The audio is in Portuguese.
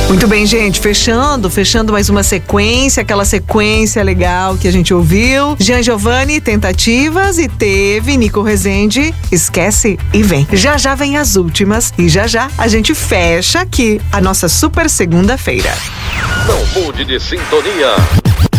Muito bem, gente, fechando mais uma sequência, aquela sequência legal que a gente ouviu. Jean Giovanni, Tentativas, e teve Nico Rezende, Esquece e Vem. Já já vem as últimas e já já a gente fecha aqui a nossa super segunda-feira. Não mude de sintonia.